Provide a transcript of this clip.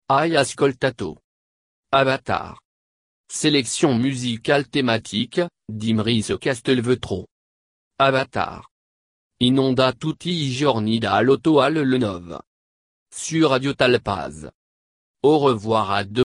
Hai ascoltato. Avatar. Sélection musicale thématique, di Maurizio Castelvetro. Avatar. In onda tutti i giorni dall'8 alle 9. Sur Radio Talpaz. Au revoir à